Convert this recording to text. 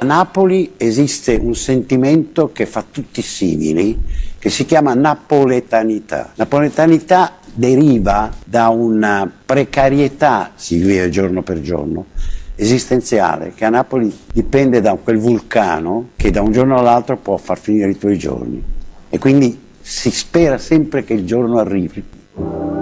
Napoli esiste un sentimento che fa tutti simili, che si chiama napoletanità. Napoletanità deriva da una precarietà, si vive giorno per giorno, esistenziale, che a Napoli dipende da quel vulcano che da un giorno all'altro può far finire i tuoi giorni. E quindi si spera sempre che il giorno arrivi.